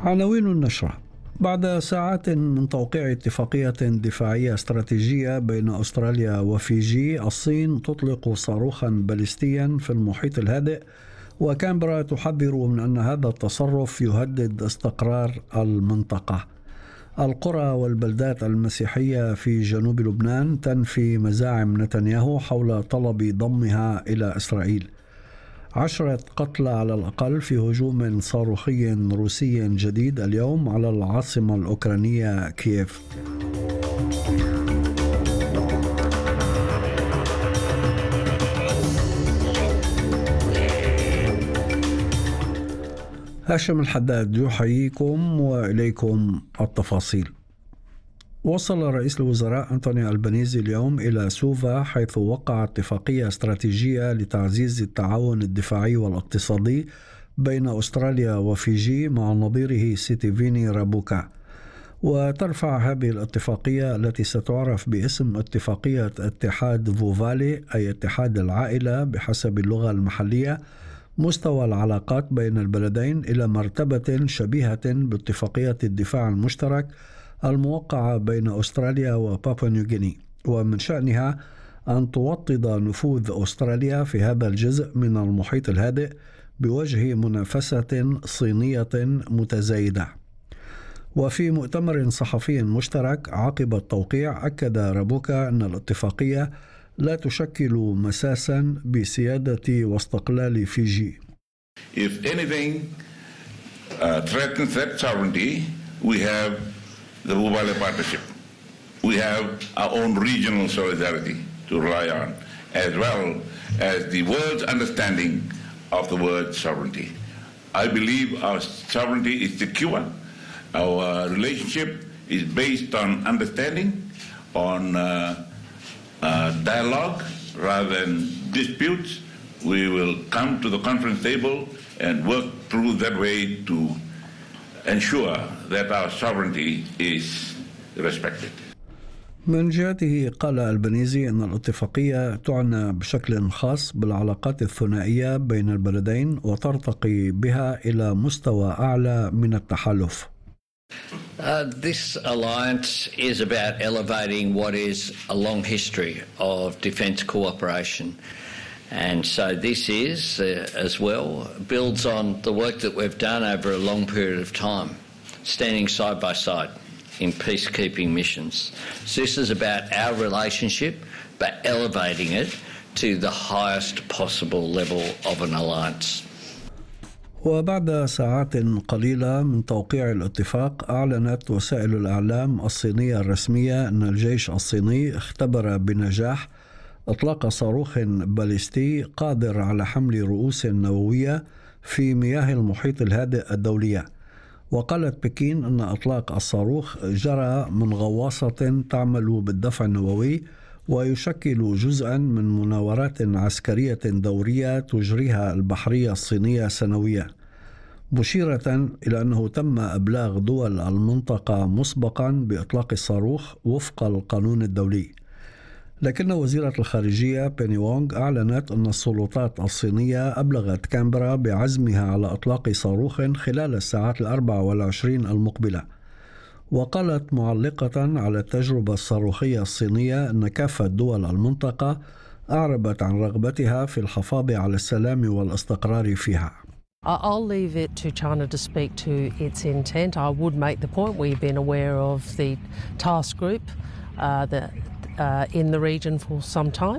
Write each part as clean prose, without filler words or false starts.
عناوين النشرة: بعد ساعات من توقيع اتفاقية دفاعية استراتيجية بين أستراليا وفيجي، الصين تطلق صاروخا باليستيا في المحيط الهادئ، وكامبرا تحذر من أن هذا التصرف يهدد استقرار المنطقة. القرى والبلدات المسيحية في جنوب لبنان تنفي مزاعم نتنياهو حول طلب ضمها إلى إسرائيل. 10 قتلى على الأقل في هجوم صاروخي روسي جديد اليوم على العاصمة الأوكرانية كييف. هاشم الحداد يحييكم وإليكم التفاصيل. وصل رئيس الوزراء أنتوني ألبانيزي اليوم إلى سوفا، حيث وقع اتفاقية استراتيجية لتعزيز التعاون الدفاعي والاقتصادي بين أستراليا وفيجي مع نظيره سيتيفيني رابوكا. وترفع هذه الاتفاقية التي ستعرف باسم اتفاقية اتحاد فوفالي، أي اتحاد العائلة بحسب اللغة المحلية، مستوى العلاقات بين البلدين إلى مرتبة شبيهة باتفاقية الدفاع المشترك الموقعة بين أستراليا وبابوا نيوغيني، ومن شأنها أن توطد نفوذ أستراليا في هذا الجزء من المحيط الهادئ بوجه منافسة صينية متزايدة. وفي مؤتمر صحفي مشترك عقب التوقيع، أكد رابوكا أن الاتفاقية لا تشكل مساسا بسيادة واستقلال فيجي. If anything threatens that sovereignty, we have the Vuvale Partnership. We have our own regional solidarity to rely on, as well as the world's understanding of the word sovereignty. I believe our sovereignty is secure. Our relationship is based on understanding, on dialogue rather than disputes. We will come to the conference table and work through that way to ensure that our sovereignty is respected. من جهته قال ألبانيزي أن الاتفاقية تعنى بشكل خاص بالعلاقات الثنائية بين البلدين وترتقي بها إلى مستوى أعلى من التحالف. This alliance is about elevating what is a long history of defence cooperation. And so this is, as well, builds on the work that we've done over a long period of time, standing side by side in peacekeeping missions. So this is about our relationship, but elevating it to the highest possible level of an alliance. وبعد ساعات قليلة من توقيع الاتفاق، أعلنت وسائل الإعلام الصينية الرسمية أن الجيش الصيني اختبر بنجاح إطلاق صاروخ باليستي قادر على حمل رؤوس نووية في مياه المحيط الهادئ الدولية. وقالت بكين أن إطلاق الصاروخ جرى من غواصة تعمل بالدفع النووي، ويشكل جزءا من مناورات عسكرية دورية تجريها البحرية الصينية سنويا، مشيرة إلى أنه تم إبلاغ دول المنطقة مسبقا بإطلاق الصاروخ وفق القانون الدولي. لكن وزيرة الخارجية بيني وونغ أعلنت أن السلطات الصينية أبلغت كامبرا بعزمها على إطلاق صاروخ خلال الساعات 24 المقبلة. وقالت معلقة على التجربة الصاروخية الصينية أن كافة دول المنطقة أعربت عن رغبتها في الحفاظ على السلام والاستقرار فيها. I'll leave it to China to speak to its intent. I would make the point we've been aware of the task group in the region for some time.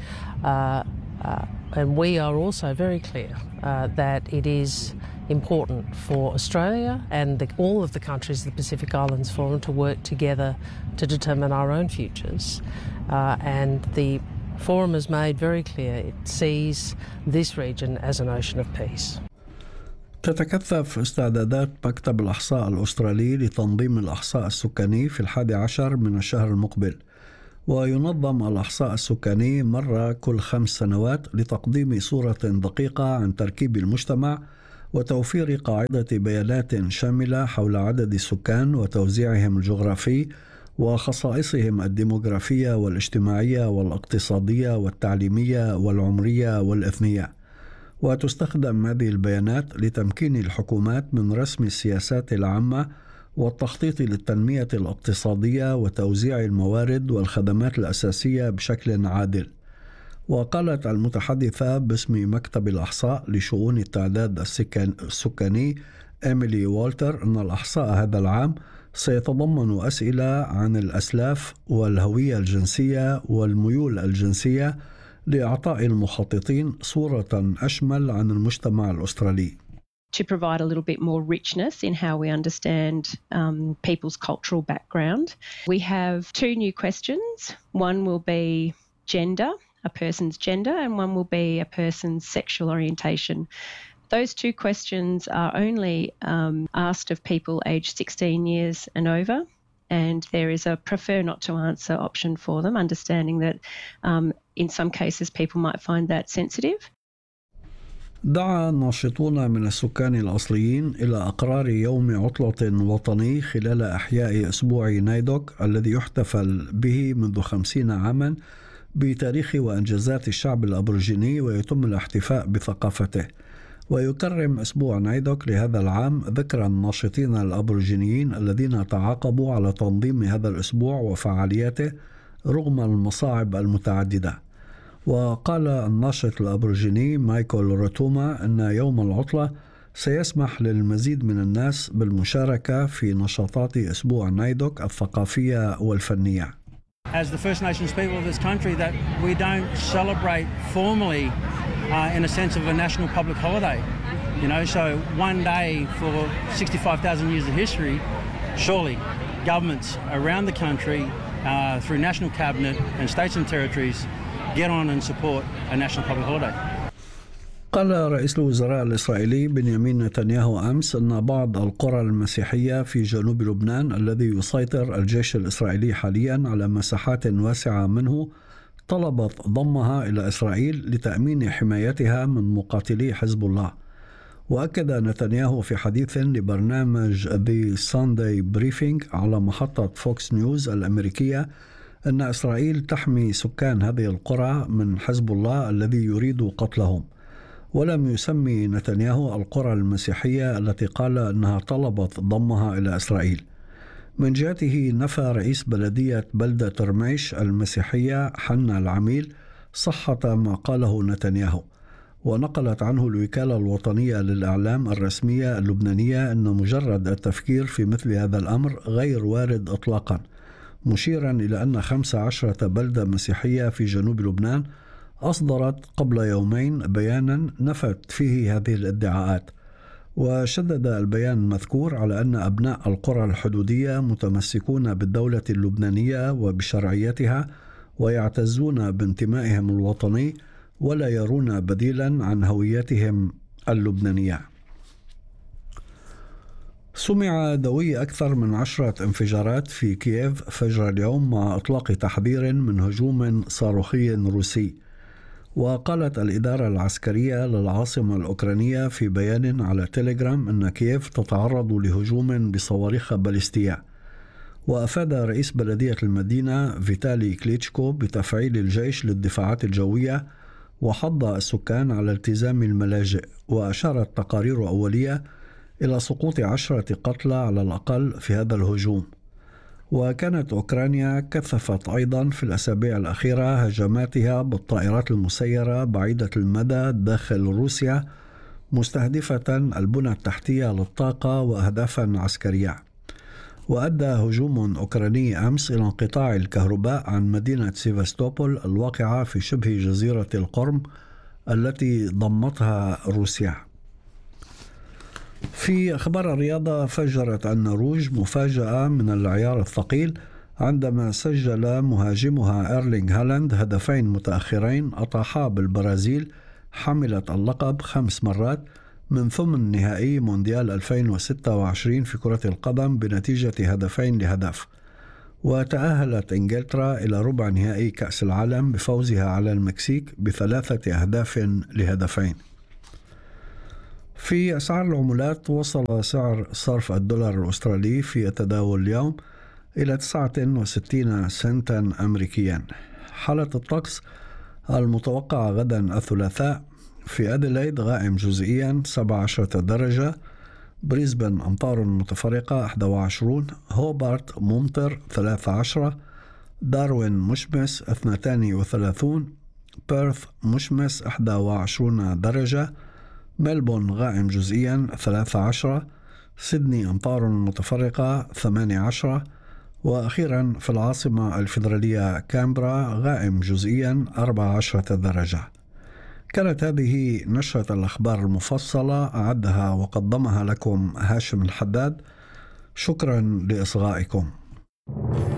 And we are also very clear that it is important for Australia and all of the countries of the Pacific Islands Forum to work together to determine our own futures. And the Forum has made very clear it sees this region as an ocean of peace. تتكثف استعدادات مكتب الإحصاء الأسترالي لتنظيم الإحصاء السكاني في 11 من الشهر المقبل، وينظم الإحصاء السكاني مرة كل 5 سنوات لتقديم صورة دقيقة عن تركيب المجتمع وتوفير قاعدة بيانات شاملة حول عدد السكان وتوزيعهم الجغرافي وخصائصهم الديموغرافية والاجتماعية والاقتصادية والتعليمية والعمرية والإثنية. وتستخدم هذه البيانات لتمكين الحكومات من رسم السياسات العامة والتخطيط للتنمية الاقتصادية وتوزيع الموارد والخدمات الأساسية بشكل عادل. وقالت المتحدثة باسم مكتب الأحصاء لشؤون التعداد السكاني إيميلي والتر أن الأحصاء هذا العام سيتضمن أسئلة عن الأسلاف والهوية الجنسية والميول الجنسية لإعطاء المخططين صورة أشمل عن المجتمع الأسترالي. To provide a little bit more richness in how we understand people's cultural background. We have 2 new questions. One will be gender, a person's gender, and one will be a person's sexual orientation. Those 2 questions are only asked of people aged 16 years and over, and there is a prefer not to answer option for them, understanding that in some cases people might find that sensitive. دعا ناشطون من السكان الأصليين إلى إقرار يوم عطلة وطني خلال إحياء أسبوع نايدوك الذي يحتفل به منذ 50 عاما بتاريخ وإنجازات الشعب الأبوريجيني ويتم الاحتفاء بثقافته. ويكرم أسبوع نايدوك لهذا العام ذكرى الناشطين الأبوريجينيين الذين تعاقبوا على تنظيم هذا الأسبوع وفعالياته رغم المصاعب المتعددة. وقال الناشط الأبوريجيني مايكل روتوما أن يوم العطلة سيسمح للمزيد من الناس بالمشاركة في نشاطات أسبوع نايدوك الثقافية والفنية. As the First Nations people of this country, that we don't celebrate formally in a sense of a national public holiday. You know, so one day for 65,000 years of history, surely governments around the country through national cabinet and states and territories get on and support a national public holiday. قال رئيس الوزراء الإسرائيلي بنيامين نتنياهو أمس أن بعض القرى المسيحية في جنوب لبنان الذي يسيطر الجيش الإسرائيلي حاليا على مساحات واسعة منه طلبت ضمها إلى إسرائيل لتأمين حمايتها من مقاتلي حزب الله. وأكد نتنياهو في حديث لبرنامج The Sunday Briefing على محطة فوكس نيوز الأمريكية أن إسرائيل تحمي سكان هذه القرى من حزب الله الذي يريد قتلهم. ولم يسمي نتنياهو القرى المسيحية التي قال أنها طلبت ضمها إلى إسرائيل. من جهته نفى رئيس بلدية بلدة رميش المسيحية حنا العميل صحة ما قاله نتنياهو. ونقلت عنه الوكالة الوطنية للإعلام الرسمية اللبنانية أن مجرد التفكير في مثل هذا الأمر غير وارد إطلاقا، مشيرا إلى أن 15 بلدة مسيحية في جنوب لبنان أصدرت قبل يومين بيانا نفت فيه هذه الادعاءات. وشدد البيان المذكور على أن أبناء القرى الحدودية متمسكون بالدولة اللبنانية وبشرعيتها ويعتزون بانتمائهم الوطني ولا يرون بديلا عن هويتهم اللبنانية. سمع دوي أكثر من 10 انفجارات في كييف فجر اليوم مع إطلاق تحذير من هجوم صاروخي روسي. وقالت الإدارة العسكرية للعاصمة الأوكرانية في بيان على تيليجرام أن كييف تتعرض لهجوم بصواريخ باليستية. وأفاد رئيس بلدية المدينة فيتالي كليتشكو بتفعيل الجيش للدفاعات الجوية وحض السكان على التزام الملاجئ. وأشارت تقارير أولية إلى سقوط 10 قتلى على الأقل في هذا الهجوم. وكانت أوكرانيا كثفت أيضا في الأسابيع الأخيرة هجماتها بالطائرات المسيرة بعيدة المدى داخل روسيا مستهدفة البنى التحتية للطاقة وأهدافا عسكرية. وأدى هجوم أوكراني أمس إلى انقطاع الكهرباء عن مدينة سيفاستوبول الواقعة في شبه جزيرة القرم التي ضمتها روسيا. في أخبار الرياضة، فجرت النرويج مفاجأة من العيار الثقيل عندما سجل مهاجمها إيرلينغ هالاند هدفين متأخرين أطاحا بالبرازيل حملت اللقب 5 مرات من ثمن نهائي مونديال 2026 في كرة القدم بنتيجة 2-1. وتأهلت إنجلترا إلى ربع نهائي كأس العالم بفوزها على المكسيك ب3-2. في أسعار العملات، وصل سعر صرف الدولار الأسترالي في التداول اليوم إلى 69 سنتا أمريكيا. حالة الطقس المتوقعة غدا الثلاثاء: في أديلايد غائم جزئيا 17 درجة، بريسبن أمطار متفرقة 21، هوبارت ممطر 13، داروين مشمس 32، بيرث مشمس 21 درجة، ملبون غائم جزئيا 13، سيدني أمطار متفرقة 18، وأخيرا في العاصمة الفيدرالية كامبرا غائم جزئيا 14 درجة. كانت هذه نشرة الأخبار المفصلة أعدها وقدمها لكم هاشم الحداد. شكرا لإصغائكم.